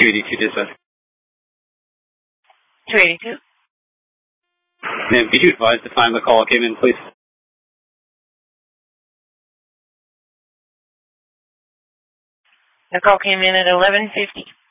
282 dispatch. 282. Ma'am, could you advise the time the call came in, please? The call came in at 11:50.